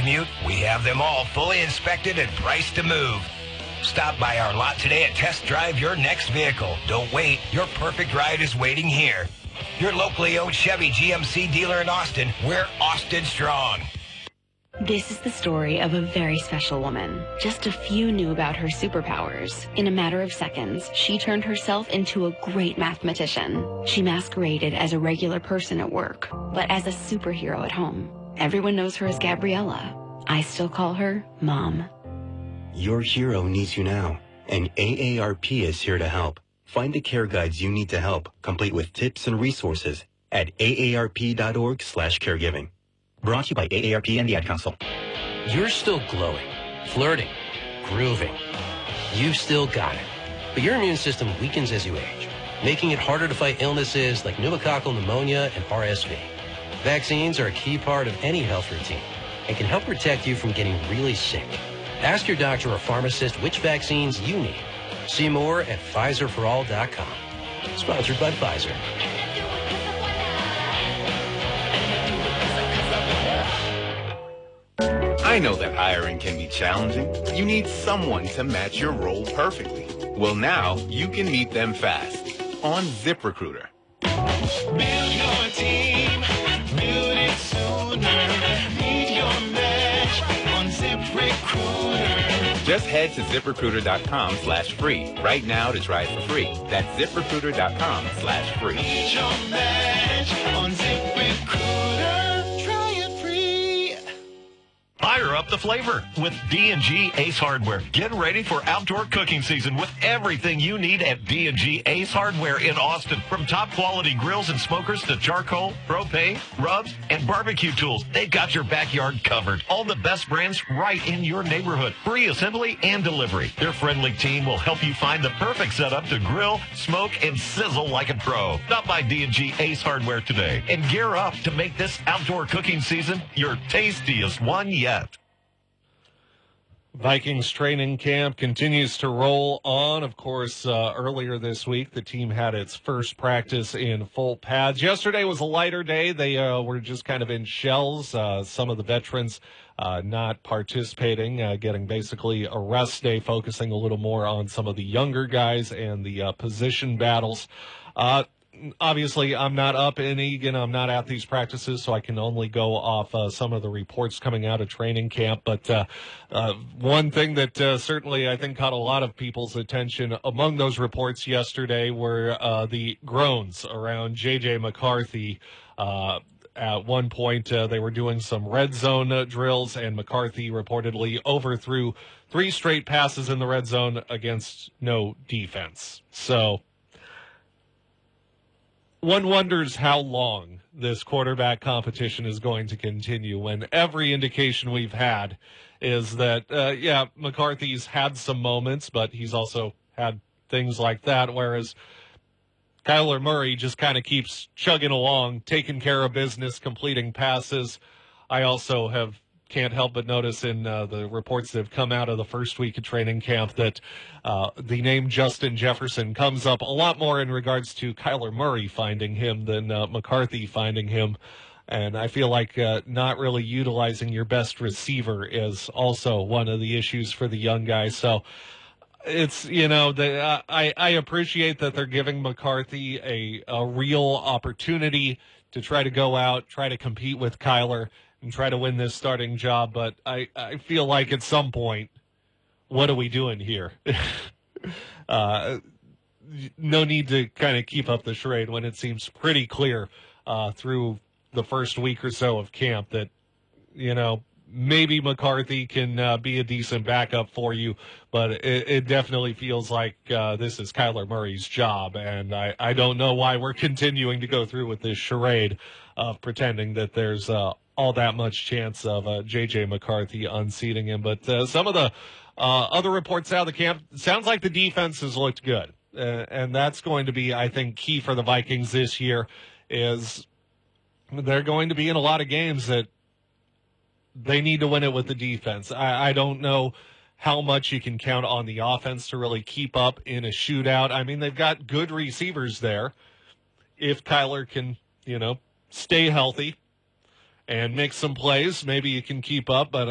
commute, we have them all fully inspected and priced to move. Stop by our lot today and test drive your next vehicle. Don't wait. Your perfect ride is waiting here. Your locally owned Chevy GMC dealer in Austin. We're Austin strong. This is the story of a very special woman. Just a few knew about her superpowers. In a matter of seconds, she turned herself into a great mathematician. She masqueraded as a regular person at work, but as a superhero at home. Everyone knows her as Gabriella. I still call her Mom. Your hero needs you now, and AARP is here to help. Find the care guides you need to help, complete with tips and resources at aarp.org/caregiving. Brought to you by AARP and the Ad Council. You're still glowing, flirting, grooving. You've still got it. But your immune system weakens as you age, making it harder to fight illnesses like pneumococcal pneumonia and RSV. Vaccines are a key part of any health routine and can help protect you from getting really sick. Ask your doctor or pharmacist which vaccines you need. See more at PfizerForAll.com. Sponsored by Pfizer. I know that hiring can be challenging. You need someone to match your role perfectly. Well, now you can meet them fast on ZipRecruiter. Build your team, build it sooner. Meet your match on ZipRecruiter. Just head to ZipRecruiter.com/free right now to try it for free. That's ZipRecruiter.com/free. Meet your match on ZipRecruiter. Try it free. Fire up the flavor with D&G Ace Hardware. Get ready for outdoor cooking season with everything you need at D&G Ace Hardware in Austin. From top quality grills and smokers to charcoal, propane, rubs, and barbecue tools, they've got your backyard covered. All the best brands right in your neighborhood. Free assembly and delivery. Their friendly team will help you find the perfect setup to grill, smoke, and sizzle like a pro. Stop by D&G Ace Hardware today and gear up to make this outdoor cooking season your tastiest one yet. Vikings training camp continues to roll on. Of course, earlier this week, the team had its first practice in full pads. Yesterday was a lighter day. They were just kind of in shells. Some of the veterans not participating, getting basically a rest day, focusing a little more on some of the younger guys and the position battles. Obviously, I'm not up in Eagan. I'm not at these practices, so I can only go off some of the reports coming out of training camp. But one thing that certainly I think caught a lot of people's attention among those reports yesterday were the groans around J.J. McCarthy. At one point, they were doing some red zone drills, and McCarthy reportedly overthrew 3 straight passes in the red zone against no defense. So one wonders how long this quarterback competition is going to continue when every indication we've had is that, McCarthy's had some moments, but he's also had things like that, whereas Kyler Murray just kind of keeps chugging along, taking care of business, completing passes. I also can't help but notice in the reports that have come out of the first week of training camp that the name Justin Jefferson comes up a lot more in regards to Kyler Murray finding him than McCarthy finding him. And I feel like not really utilizing your best receiver is also one of the issues for the young guys. So it's, I appreciate that they're giving McCarthy a real opportunity to try to go out, try to compete with Kyler, and try to win this starting job, but I feel like at some point, what are we doing here? No need to kind of keep up the charade when it seems pretty clear through the first week or so of camp that, maybe McCarthy can be a decent backup for you, but it definitely feels like this is Kyler Murray's job, and I don't know why we're continuing to go through with this charade of pretending that there's all that much chance of J.J. McCarthy unseating him. But some of the other reports out of the camp, sounds like the defense has looked good. And that's going to be, I think, key for the Vikings this year, is they're going to be in a lot of games that they need to win it with the defense. I don't know how much you can count on the offense to really keep up in a shootout. I mean, they've got good receivers there. If Kyler can, stay healthy and make some plays, maybe you can keep up, but